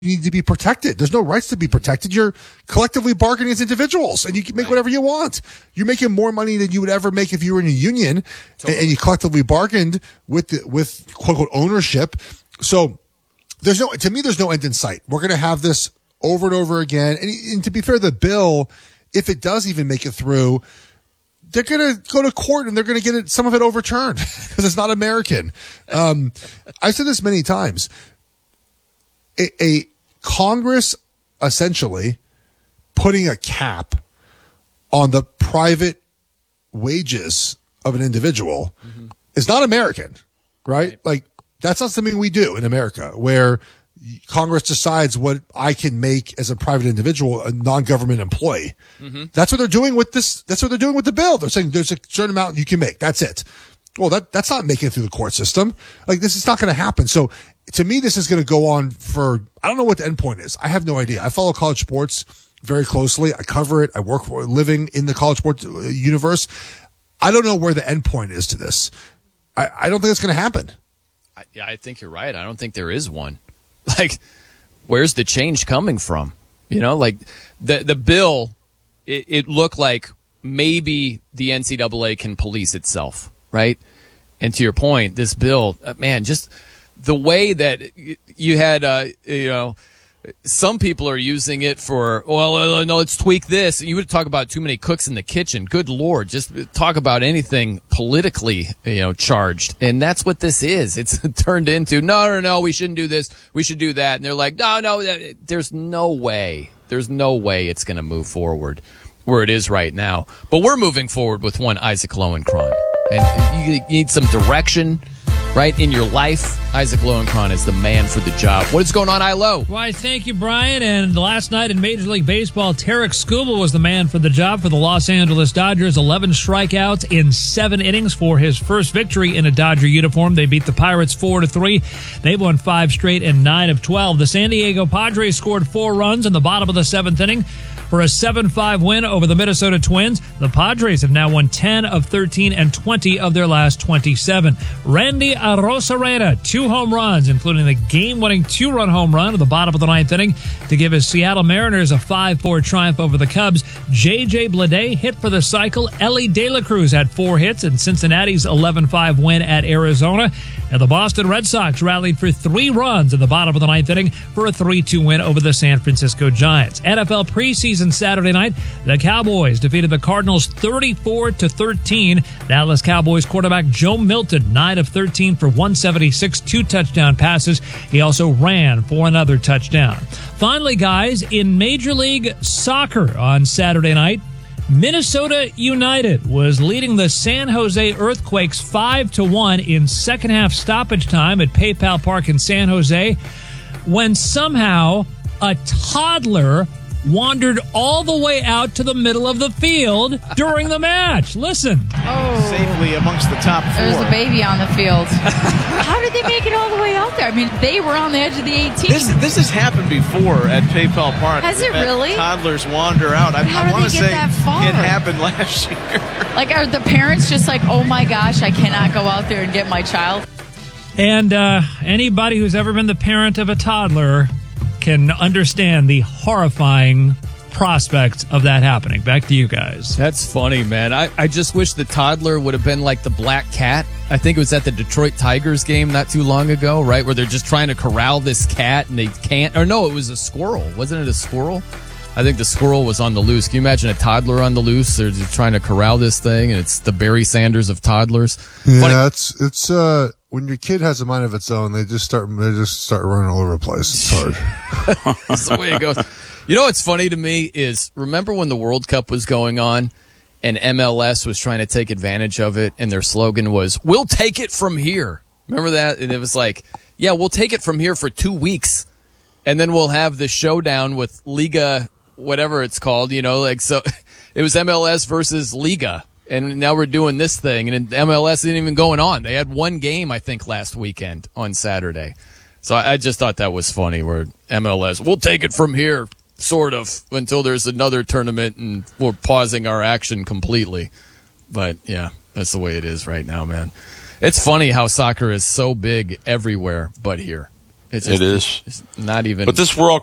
need to be protected. There's no rights to be protected. You're collectively bargaining as individuals, and you can make whatever you want. You're making more money than you would ever make if you were in a union, and you collectively bargained with quote unquote ownership. So there's no end in sight. We're going to have this over and over again. And to be fair, the bill, if it does even make it through, they're going to go to court and they're going to get some of it overturned because it's not American. I've said this many times. A Congress essentially putting a cap on the private wages of an individual is not American, right? Like, that's not something we do in America, where Congress decides what I can make as a private individual, a non-government employee. That's what they're doing with this. That's what they're doing with the bill. They're saying there's a certain amount you can make. That's it. Well, that's not making it through the court system. Like, this is not going to happen. So to me, this is going to go on for, I don't know what the end point is. I have no idea. I follow college sports very closely. I cover it. I work for a living in the college sports universe. I don't know where the end point is to this. I don't think it's going to happen. I think you're right. I don't think there is one. Like, where's the change coming from? You know, like the bill, it looked like maybe the NCAA can police itself, right? And to your point, this bill, man, just the way that you had, some people are using it for, well, no, let's tweak this. You would talk about too many cooks in the kitchen. Good Lord, just talk about anything politically, charged. And that's what this is. It's turned into, no, we shouldn't do this. We should do that. And they're like, no, there's no way. There's no way it's going to move forward where it is right now. But we're moving forward with one Isaac Lowenkron. And you need some direction, right, in your life. Isaac Lowenkron is the man for the job. What is going on, ILO? Why, thank you, Brian. And last night in Major League Baseball, Tarek Skubal was the man for the job for the Los Angeles Dodgers. 11 strikeouts in 7 innings for his first victory in a Dodger uniform. They beat the Pirates 4-3. They've won 5 straight and 9 of 12. The San Diego Padres scored 4 runs in the bottom of the 7th inning for a 7-5 win over the Minnesota Twins. The Padres have now won 10 of 13 and 20 of their last 27. Randy Arozarena, 2 home runs, including the game-winning 2-run home run at the bottom of the 9th inning to give his Seattle Mariners a 5-4 triumph over the Cubs. J.J. Bleday hit for the cycle. Ellie De La Cruz had 4 hits in Cincinnati's 11-5 win at Arizona. And the Boston Red Sox rallied for 3 runs in the bottom of the 9th inning for a 3-2 win over the San Francisco Giants. NFL preseason Saturday night, the Cowboys defeated the Cardinals 34-13. Dallas Cowboys quarterback Joe Milton, 9 of 13 for 176, 2 touchdown passes. He also ran for another touchdown. Finally, guys, in Major League Soccer on Saturday night, Minnesota United was leading the San Jose Earthquakes 5-1 in second-half stoppage time at PayPal Park in San Jose when somehow a toddler wandered all the way out to the middle of the field during the match. Listen. Safely amongst the top 4. There's a baby on the field. How did they make it all the way out there? I mean, they were on the edge of the 18. This has happened before at PayPal Park. Has it really? Toddlers wander out. How did they get that far? It happened last year. Like, are the parents just like, oh my gosh, I cannot go out there and get my child? And anybody who's ever been the parent of a toddler can understand the horrifying prospect of that happening. Back to you guys. That's funny, man. I just wish the toddler would have been like the black cat. I think it was at the Detroit Tigers game not too long ago, right, where they're just trying to corral this cat and they can't. Or no, it was a squirrel. Wasn't it a squirrel? I think the squirrel was on the loose. Can you imagine a toddler on the loose? They're just trying to corral this thing, and it's the Barry Sanders of toddlers. Yeah, it's when your kid has a mind of its own, they just start running all over the place. It's hard. That's the way it goes. You know what's funny to me is, remember when the World Cup was going on and MLS was trying to take advantage of it, and their slogan was, "We'll take it from here." Remember that? And it was like, yeah, we'll take it from here for 2 weeks, and then we'll have the showdown with Liga, whatever it's called, so it was MLS versus Liga. And now we're doing this thing, and MLS isn't even going on. They had 1 game, I think, last weekend on Saturday. So I just thought that was funny, where MLS, we'll take it from here, sort of, until there's another tournament, and we're pausing our action completely. But, yeah, that's the way it is right now, man. It's funny how soccer is so big everywhere but here. It's It is. It's not even. But this, we're all